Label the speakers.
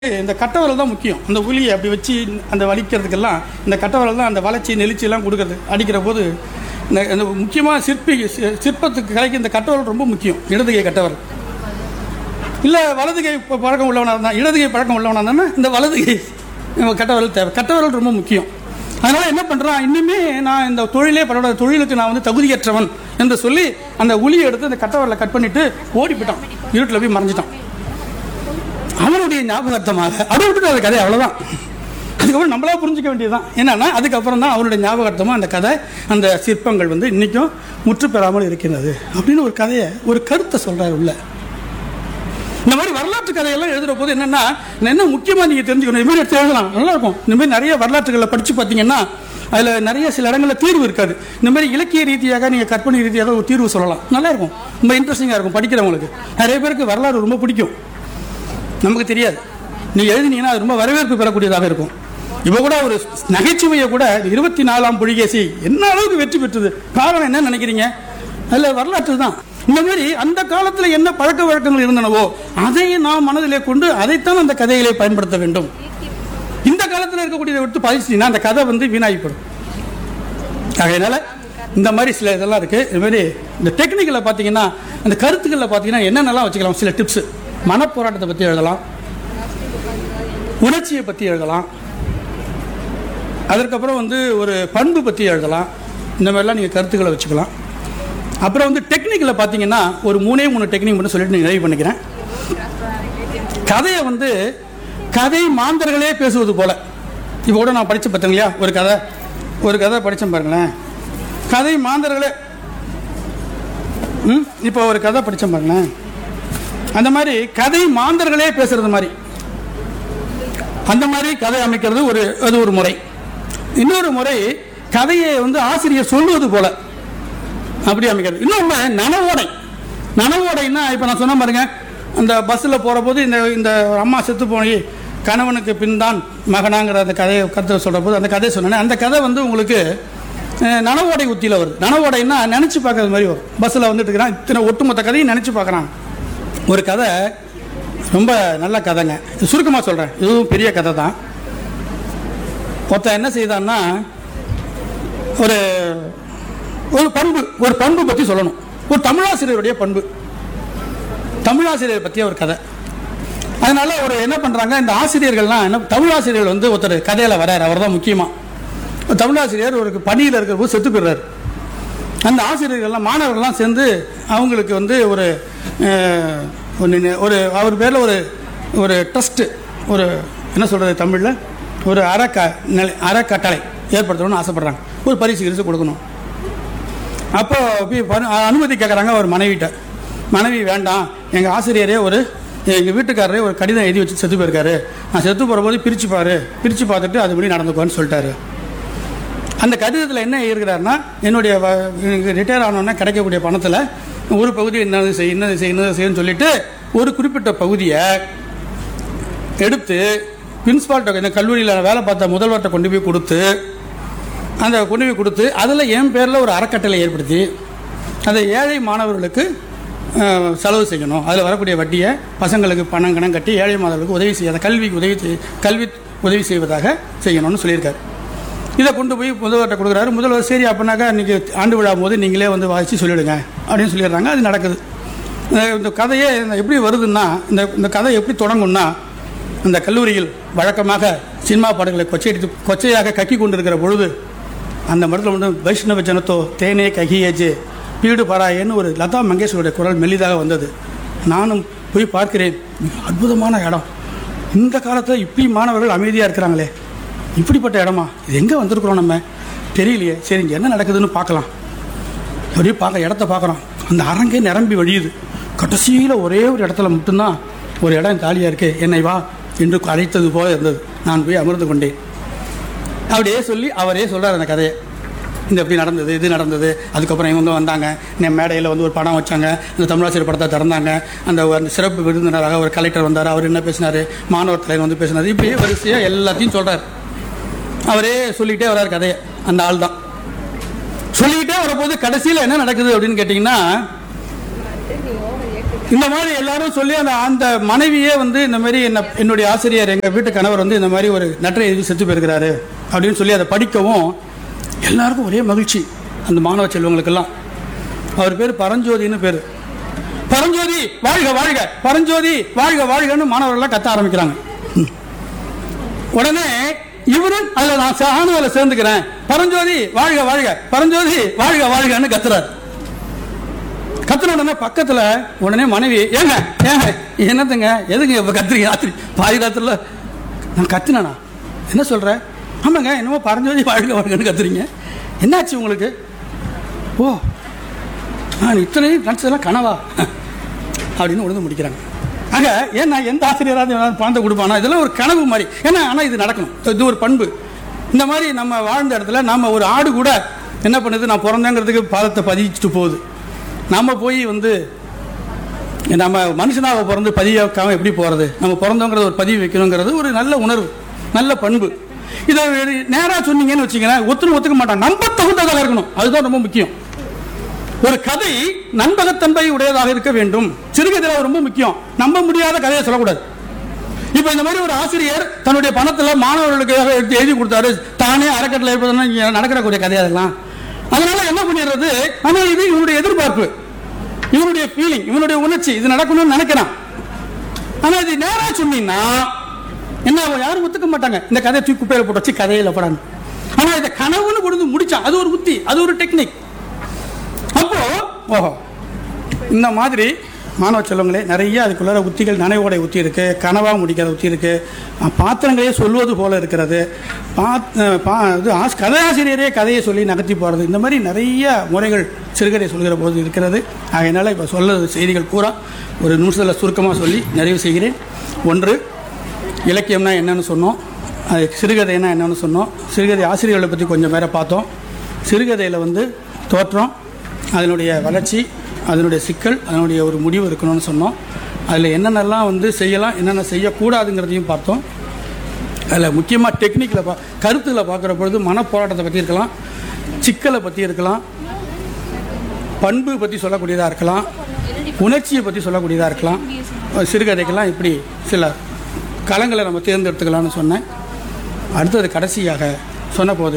Speaker 1: இந்த கட்டவரல் தான் முக்கியம். அந்த உளியை அப்படி வச்சு அந்த வலிக்கிறதுக்கெல்லாம் இந்த கட்டவரல் தான் அந்த வளைச்சி நெளிச்சியெல்லாம் கொடுக்குறது. அடிக்கிற போது இந்த முக்கியமாக சிற்பத்துக்கு கலைக்கு இந்த கட்டவரல் ரொம்ப முக்கியம். இடதுகை கட்டவரல் இல்லை வலதுகை பழக்கம் உள்ளவனாக இருந்தால், இடதுகை பழக்கம் உள்ளவனாக இருந்தானா இந்த வலதுகை கட்டவரல் தேவை. கட்டவரல் ரொம்ப முக்கியம். அதனால் என்ன பண்ணுறான், இன்னுமே நான் இந்த தொழிலே பரவாயில்ல, தொழிலுக்கு நான் வந்து தகுதியற்றவன் என்று சொல்லி அந்த உளியை எடுத்து அந்த கட்டவரலை கட் பண்ணிவிட்டு ஓடி போயிட்டான், இருட்டில் போய் மறைஞ்சிட்டான். அவனுடைய ஞாபகார்த்தமாக அதை விட்டுட்டு அந்த கதை அவ்வளோதான். அதுக்கப்புறம் நம்மளா புரிஞ்சிக்க வேண்டியதுதான். என்னன்னா அதுக்கப்புறம் தான் அவனுடைய ஞாபகார்த்தமாக அந்த கதை, அந்த சிற்பங்கள் வந்து இன்றைக்கும் முற்று பெறாமல் இருக்கின்றது அப்படின்னு ஒரு கதையை, ஒரு கருத்தை சொல்கிறார் உள்ள. இந்த மாதிரி வரலாற்று கதையெல்லாம் எழுதுகிற போது என்னென்னா என்ன முக்கியமாக நீங்கள் தெரிஞ்சுக்கணும். இதுமாதிரி எடுத்து எழுதலாம், நல்லாயிருக்கும். இந்த மாதிரி நிறைய வரலாற்றுகளில் படித்து பார்த்தீங்கன்னா அதில் நிறைய சில இடங்களில் தீர்வு இருக்காது. இந்த மாதிரி இலக்கிய ரீதியாக நீங்கள் கற்பனை ரீதியாக ஒரு தீர்வு சொல்லலாம், நல்லாயிருக்கும், ரொம்ப இன்ட்ரெஸ்டிங்காக இருக்கும் படிக்கிறவங்களுக்கு. நிறைய பேருக்கு வரலாறு ரொம்ப பிடிக்கும், நமக்கு தெரியாது. நீங்கள் எழுதினீங்கன்னா அது ரொம்ப வரவேற்பு பெறக்கூடியதாக இருக்கும். இப்போ கூட ஒரு நகைச்சுவையை கூட 24ஆம் புலிகேசி என்ன அளவுக்கு வெற்றி பெற்றது, காரணம் என்ன நினைக்கிறீங்க? அதில் வரலாற்று தான். இந்த மாதிரி அந்த காலத்தில் என்ன பழக்க வழக்கங்கள் இருந்தனவோ அதை நாம் மனதிலே கொண்டு அதைத்தான் அந்த கதைகளை பயன்படுத்த வேண்டும். இந்த காலத்தில் இருக்கக்கூடியதை விட்டு பதிச்சுன்னா அந்த கதை வந்து வீணாகிப்படும். அதனால இந்த மாதிரி சில இதெல்லாம் இருக்குது. இது மாதிரி இந்த டெக்னிக்கில் பார்த்தீங்கன்னா, அந்த கருத்துக்களில் பார்த்தீங்கன்னா என்னென்னலாம் வச்சுக்கலாம். சில டிப்ஸு, மனப்போராட்டத்தை பற்றி எழுதலாம், உணர்ச்சியை பற்றி எழுதலாம், அதற்கப்புறம் வந்து ஒரு பண்பு பற்றி எழுதலாம். இந்த மாதிரிலாம் நீங்கள் கருத்துக்களை வச்சுக்கலாம். அப்புறம் வந்து டெக்னிக்கில் பார்த்தீங்கன்னா ஒரு 3 டெக்னிக் மட்டும் சொல்லிட்டு நீங்கள் நிறைவு பண்ணிக்கிறேன். கதையை வந்து கதை மாந்தர்களே பேசுவது போல. இப்போ கூட நான் படித்து பார்த்தேன் இல்லையா, ஒரு கதை படித்தேன் பாருங்களேன். கதை மாந்தர்களே இப்போ ஒரு கதை படித்தேன் பாருங்களேன். அந்த மாதிரி கதை மாந்தர்களே பேசுறது மாதிரி, அந்த மாதிரி கதை அமைக்கிறது அது ஒரு முறை. இன்னொரு முறை கதையை வந்து ஆசிரியர் சொல்லுவது போல அப்படி அமைக்கிறது. இன்னொன்று நனவோடைன்னா இப்போ நான் சொன்ன பாருங்க, அந்த பஸ்ஸில் போகிற போது இந்த அம்மா செத்து போய் கணவனுக்கு பின் தான் மகனாங்கிற அந்த கதை சொல்கிற போது அந்த கதையை சொன்னேன். அந்த கதை வந்து உங்களுக்கு நனவோடை உத்தியில் வருது. நனவோடைன்னா நினச்சி பார்க்கறது மாதிரி வரும். பஸ்ஸில் வந்துட்டு இருக்கிறான், இத்தனை ஒட்டுமொத்த கதையும் நினச்சி பார்க்குறான். ஒரு கதை ரொம்ப நல்ல கதைங்க, சுருக்கமாக சொல்கிறேன், இதுவும் பெரிய கதை தான். ஒருத்தன் என்ன செய்தான்னா ஒரு பண்பு பற்றி சொல்லணும். ஒரு தமிழாசிரியருடைய பண்பு, தமிழாசிரியர் பற்றிய ஒரு கதை. அதனால ஒரு என்ன பண்ணுறாங்க, இந்த ஆசிரியர்கள்லாம் தமிழாசிரியர்கள் வந்து ஒருத்தர் கதையில் வர்றார். அவர் தான் முக்கியமாக தமிழாசிரியர் ஒரு பணியில் இருக்கிற போது செத்து போயிடுறாரு. அந்த ஆசிரியர்கள்லாம் மாணவர்கள்லாம் சேர்ந்து அவங்களுக்கு வந்து ஒரு அவர் பேரில் ஒரு ட்ரஸ்ட்டு, ஒரு என்ன சொல்கிறது தமிழில், ஒரு அறக்கட்டளை ஏற்படுத்தணும்னு ஆசைப்படுறாங்க. ஒரு பரிசு கொடுக்கணும். அப்போ அனுமதி கேட்குறாங்க ஒரு மனைவிட்ட. மனைவி வேண்டாம், எங்கள் ஆசிரியரே எங்கள் வீட்டுக்காரரே ஒரு கடிதம் எழுதி வச்சு செத்து போயிருக்காரு, நான் செத்து போகிற போது பிரித்து பார்த்துட்டு அதுபடி நடந்துக்குவான்னு சொல்லிட்டாரு. அந்த கடிதத்தில் என்ன இருக்கிறாருன்னா, என்னுடைய ரிட்டையர் ஆனோன்னா கிடைக்கக்கூடிய பணத்தில் ஒரு பகுதி என்னது செய்யணும்னு சொல்லிட்டு ஒரு குறிப்பிட்ட பகுதியை எடுத்து பிரின்ஸ்பால்கிட்ட, இந்த கல்லூரியில் வேலை பார்த்த முதல்வர்கிட்ட கொண்டு போய் கொடுத்து அதில் என் பேரில் ஒரு அறக்கட்டளை ஏற்படுத்தி அதை ஏழை மாணவர்களுக்கு செலவு செய்யணும். அதில் வரக்கூடிய வட்டியை பசங்களுக்கு பணம் கட்டி ஏழை மாணவர்களுக்கு உதவி செய்ய, கல்வி உதவி செய்வதாக செய்யணும்னு சொல்லியிருக்காரு. இதை கொண்டு போய் முதல்வர்கிட்ட கொடுக்குறாரு. முதல்வர் சரி அப்படின்னாக்கா இன்றைக்கி ஆண்டு விழா போது நீங்களே வந்து வாசித்து சொல்லிவிடுங்க அப்படின்னு சொல்லிடுறாங்க. அது நடக்குது. இந்த கதையே எப்படி வருதுன்னா, இந்த கதை எப்படி தொடங்கும்னா, இந்த கல்லூரியில் வழக்கமாக சினிமா பாடல்களை கொச்சையாக கக்கி கொண்டிருக்கிற பொழுது அந்த மடத்தில் வந்து வைஷ்ணவ ஜனத்தோ தேனே ககியேஜே பீடு பாராயேன்னு ஒரு லதா மங்கேஷ்வருடைய குரல் மெல்லிதாக வந்தது. நானும் போய் பார்க்கிறேன், அற்புதமான இடம். இந்த காலத்தில் இப்படி மாணவர்கள் அமைதியாக இருக்கிறாங்களே, இப்படிப்பட்ட இடமா, இது எங்கே வந்திருக்கிறோம் நம்ம தெரியலையே, சரி இங்கே என்ன நடக்குதுன்னு பார்க்கலாம். அப்படியே இடத்த பார்க்குறோம். அந்த அரங்கே நிரம்பி வழியுது. கடைசியில் ஒரே ஒரு இடத்துல மட்டும்தான் ஒரு இடம் காலியாக இருக்குது. என்னை வா என்று அழைத்தது போல இருந்தது. நான் போய் அமர்ந்து கொண்டேன். அப்படியே சொல்லி அவரே சொல்கிறார் அந்த கதையை. இப்படி நடந்தது, இது நடந்தது. அதுக்கப்புறம் இவங்க வந்தாங்க, மேடையில் வந்து ஒரு படம் வச்சாங்க, அந்த தமிழாசிரியர் படத்தை திறந்தாங்க. அந்த சிறப்பு விருந்தினராக ஒரு கலெக்டர் வந்தார், அவர் என்ன பேசினார், மாணவர் தலைவர் வந்து பேசினார். இப்படியே வரிசையாக எல்லாத்தையும் சொல்கிறார். அவரே சொல்லிகிட்டே வர்றார் கதையை. அந்த ஆள் தான் சொல்லிக்கிட்டே வரப்போது கடைசியில் என்ன நடக்குது அப்படின்னு கேட்டிங்கன்னா, இந்த மாதிரி எல்லாரும் சொல்லி அந்த மனைவியே இந்த மாதிரி என்னுடைய ஆசிரியர் எங்கள் வீட்டு கணவர் இந்த மாதிரி ஒரு நற்றை எழுதி செத்து போயிருக்கிறாரு அப்படின்னு சொல்லி அதை படிக்கவும் எல்லாருக்கும் ஒரே மகிழ்ச்சி. அந்த மாணவ செல்வங்களுக்கெல்லாம். அவர் பேர் பரஞ்சோதின்னு பேர். பரஞ்சோதி வாழ்க வாழ்க, பரஞ்சோதி வாழ்க வாழ்கன்னு மாணவர்கள்லாம் கத்த ஆரம்பிக்கிறாங்க. உடனே இவரும் அதில் நானும் அதில் சேர்ந்துக்கிறேன், பரஞ்சோதி வாழ்க வாழ்க, பரஞ்சோதி வாழ்க வாழ்கன்னு கத்துறாரு. கத்துன உடனே பக்கத்தில் உடனே மனைவி, ஏங்க ஏங்க என்னத்துங்க எதுங்க இப்போ கத்துறீங்க ராத்திரி பாதி ராத்திரில? நான் கத்துனா என்ன சொல்கிறேன்? ஆமாங்க என்னமோ பரஞ்சோதி வாழ்க வாழ்கன்னு கத்துறீங்க, என்னாச்சு உங்களுக்கு? ஓ நான் இத்தனை நினச்சதெல்லாம் கனவா அப்படின்னு உணர்ந்து முடிக்கிறாங்க. ஆக ஏன்னா எந்த ஆசிரியராக பணத்தை கொடுப்பானா இதெல்லாம் ஒரு கனவு மாதிரி. ஏன்னா ஆனால் இது நடக்கணும், இது ஒரு பண்பு. இந்த மாதிரி நம்ம வாழ்ந்த இடத்துல நம்ம ஒரு ஆடு கூட என்ன பண்ணுது, நான் பிறந்தேங்கிறதுக்கு பாதத்தை பதிச்சுட்டு போகுது. நம்ம போய் நம்ம மனுஷனாக பிறந்து பதிவாக்காமல் எப்படி போகிறது? நம்ம பிறந்தோங்கிறத ஒரு பதிவு வைக்கணுங்கிறது ஒரு நல்ல உணர்வு, நல்ல பண்பு. இதை நேராக சொன்னீங்கன்னு வச்சுக்கிறேன், ஒத்துக்க மாட்டான். நம்ப தகுந்ததாக இருக்கணும், அதுதான் ரொம்ப முக்கியம். ஒரு கதை நம்பகத்தன்மை உடையதாக இருக்க வேண்டும். சிறுகதையில் ரொம்ப முக்கியம், நம்ப முடியாத கதையை சொல்லக்கூடாது. இப்போ இந்த மாதிரி ஒரு ஆசிரியர் தன்னுடைய பணத்தில் மாணவர்களுக்கு எழுதி கொடுத்தாரு, தானே அறக்கட்டளை நடக்கக்கூடிய கதையாகலாம். அதனால என்ன பண்ணிடுறது, ஆனால் இது இவனுடைய எதிர்பார்ப்பு, இவனுடைய ஃபீலிங், இவனுடைய உணர்ச்சி, இது நடக்கணும்னு நினைக்கிறான். ஆனால் இது நேராக சொன்னீங்கன்னா என்ன, யாரும் ஒத்துக்க மாட்டாங்க. இந்த கதையை தூக்கி குப்பையில் போட்டு வச்சு கதையில் படாது. ஆனால் இதை கனவுன்னு கொடுத்து முடிச்சான், அது ஒரு உத்தி, அது ஒரு டெக்னிக். அப்போ ஓஹோ இந்த மாதிரி மாணவ செல்வங்களே நிறைய அதுக்குள்ள உத்திகள், நனைவோடை உத்தி இருக்கு, கனவா முடிக்கிற உத்தி இருக்கு, பாத்திரங்களே சொல்வது போல இருக்கிறது, கதையாசிரியரே கதையை சொல்லி நகர்த்தி போகிறது, இந்த மாதிரி நிறைய முறைகள் சிறுகதை சொல்கிற போது இருக்கிறது. அதனால் இப்போ சொல்ல செய்திகள் பூரா ஒரு நிமிஷத்தில் சுருக்கமாக சொல்லி நிறைவு செய்கிறேன். ஒன்று, இலக்கியம்னா என்னன்னு சொன்னோம், அது சிறுகதைன்னா என்னன்னு சொன்னோம், சிறுகதை ஆசிரியர்களை பற்றி கொஞ்சம் பேரை பார்த்தோம். சிறுகதையில் தோற்றம், அதனுடைய வளர்ச்சி, அதனுடைய சிக்கல், அதனுடைய ஒரு முடிவு இருக்கணும்னு சொன்னோம். அதில் என்னென்னலாம் செய்யலாம், என்னென்ன செய்யக்கூடாதுங்கிறதையும் பார்த்தோம். அதில் முக்கியமாக டெக்னிக்கில் கருத்தில் பார்க்குற பொழுது மனப்போராட்டத்தை பற்றி இருக்கலாம், சிக்கலை பற்றி இருக்கலாம், பண்பு பற்றி சொல்லக்கூடியதாக இருக்கலாம், உணர்ச்சியை பற்றி சொல்லக்கூடியதாக இருக்கலாம். சிறுகதைக்கெல்லாம் இப்படி சில களங்களை நம்ம தேர்ந்தெடுத்துக்கலாம்னு சொன்னேன். அடுத்தது கடைசியாக சொன்ன போது